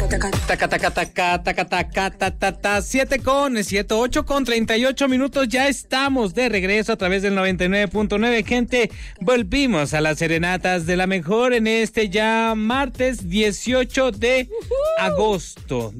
Taca, taca, taca, taca, taca, ta, ta, ta, 8 con 38 minutos, ya estamos de regreso a través del 99.9, gente, volvimos a las serenatas de la mejor en este ya martes 18 de agosto,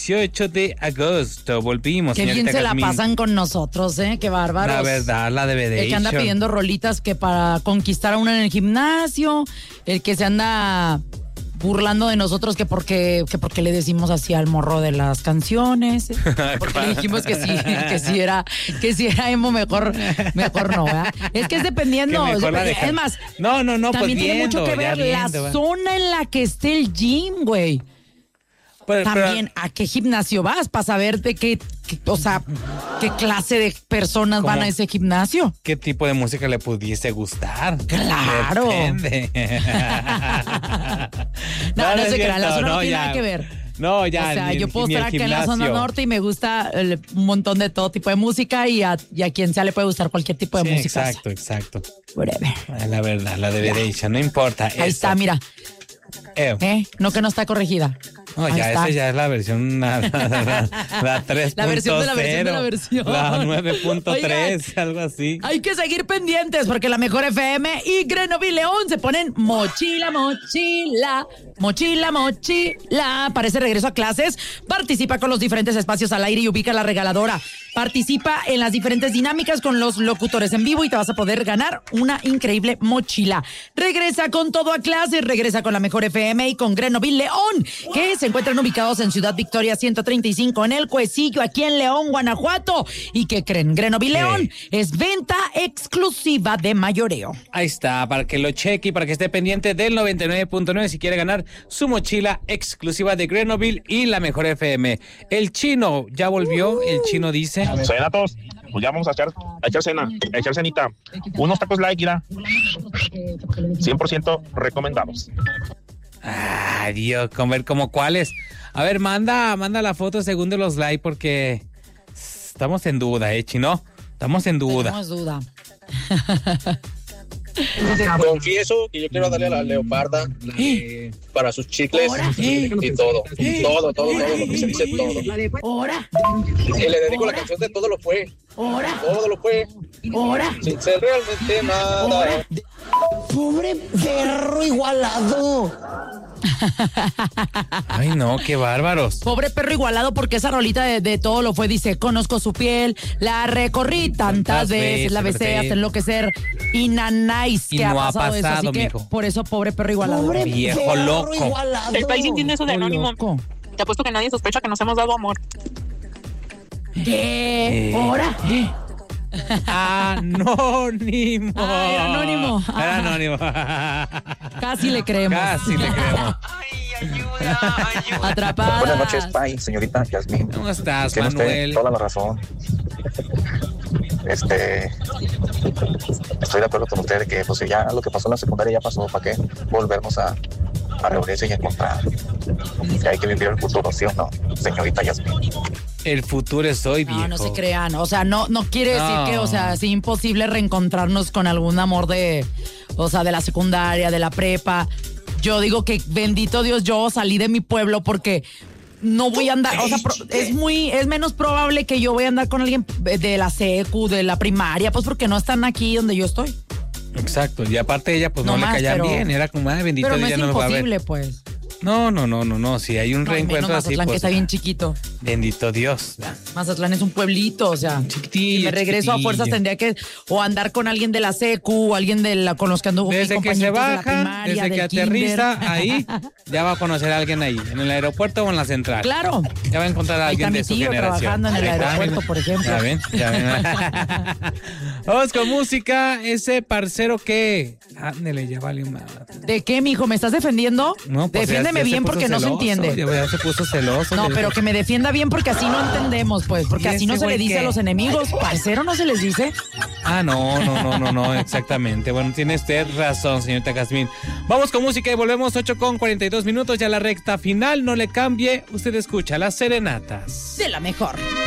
volvimos. Qué bien se Jazmín. La pasan con nosotros, qué bárbaros. La verdad, la de El que anda pidiendo rolitas que para conquistar a uno en el gimnasio, el que se anda burlando de nosotros que porque le decimos así al morro de las canciones, porque le dijimos que sí era emo, mejor no, ¿verdad? Es que es dependiendo, es más, no, también pues tiene viendo, mucho que ver la zona en la que esté el gym, güey. También, ¿a qué gimnasio vas? Para saber de qué clase de personas van a ese gimnasio. ¿Qué tipo de música le pudiese gustar? ¡Claro! Depende. no se crean, la zona no tiene nada que ver. No, ya. O sea, yo puedo estar acá en la zona norte y me gusta un montón de todo tipo de música y a quien sea le puede gustar cualquier tipo de música. Exacto. Whatever. La verdad, la de derecha, no importa. Ahí está, mira. No que no está corregida. No, ya esa ya es la versión, la 3.0. La versión de la versión de la versión. La 9.3, algo así. Hay que seguir pendientes porque la mejor FM y Grenoble León se ponen mochila. Parece regreso a clases. Participa con los diferentes espacios al aire y ubica la regaladora. Participa en las diferentes dinámicas con los locutores en vivo y te vas a poder ganar una increíble mochila. Regresa con todo a clases, regresa con la mejor FM y con Grenoble León, que se encuentran ubicados en Ciudad Victoria 135 en El Cuecillo, aquí en León, Guanajuato. ¿Y qué creen? Grenoble León es venta exclusiva de mayoreo. Ahí está, para que lo cheque y para que esté pendiente del 99.9 si quiere ganar su mochila exclusiva de Grenoble y la mejor FM. El Chino ya volvió, el Chino dice... Serenatos, pues ya vamos a echar cena, a echar cenita. Unos tacos light, mira. 100% recomendados. Ay, Dios, comer como cuáles. A ver, manda la foto según de los likes porque estamos en duda, Chino. Estamos en duda. Tenemos duda. Confieso que yo quiero darle a la leoparda para sus chicles y todo lo que se dice todo. ¿Hora? Y le dedico la canción de Todo lo fue. ¿Hora? Todo lo fue. ¿Hora? Sin ser realmente nada. Pobre perro igualado. Ay, no, qué bárbaros. Pobre perro igualado, porque esa rolita de Todo lo fue, dice, conozco su piel, la recorrí tantas veces, la besé hasta enloquecer, y nanáis que no ha pasado eso, así que mijo. Por eso, pobre perro igualado. Pobre viejo loco. Igualado. El país entiende eso de Anónimo. Loco. Te apuesto que nadie sospecha que nos hemos dado amor. ¿Qué? ¿Hora? Anónimo. Ay, Anónimo. Era Anónimo. Casi le creemos. Atrapada. Buenas noches, Pai, señorita Yasmín. ¿Cómo estás, Tiene Manuel? usted toda la razón. Estoy de acuerdo con usted de que pues ya lo que pasó en la secundaria ya pasó. ¿Para qué volvernos a reunirse y encontrar? Que hay que vivir el futuro, ¿sí o no, señorita Yasmín? El futuro es hoy, viejo. No se crean. O sea, no quiere decir que, o sea, es imposible reencontrarnos con algún amor de la secundaria, de la prepa. Yo digo que, bendito Dios, yo salí de mi pueblo porque no voy a andar, o sea, es menos probable que yo voy a andar con alguien de la secu, de la primaria, pues porque no están aquí donde yo estoy. Exacto, y aparte ella pues no le más, caían bien, era como, bendito pero Dios, ya no es me va a ver. imposible, pues. No, si hay un reencuentro así, Mazatlán, pues... que está bien chiquito. Bendito Dios. Mazatlán es un pueblito, o sea, chiquitillo, si me regreso a fuerzas tendría que o andar con alguien de la secu o alguien con los que ando desde que se baja, de la primaria, desde que aterriza, ahí ya va a conocer a alguien ahí, en el aeropuerto o en la central. Claro. Ya va a encontrar a alguien de su generación. Trabajando en el aeropuerto, por ejemplo. Ya ven. Vamos con música, ese parcero que... Ándele, ya valió más. ¿De qué, mijo? ¿Me estás defendiendo? No, pues defiéndeme bien porque no se entiende. Ya se puso celoso. No, pero que me defienda bien porque así no entendemos, pues. Porque así no se le dice ¿qué? a los enemigos. ¿Parcero no se les dice? No, exactamente. Bueno, tiene usted razón, señorita Jazmín. Vamos con música y volvemos 8:42 minutos, ya la recta final. No le cambie, usted escucha las serenatas. De la mejor.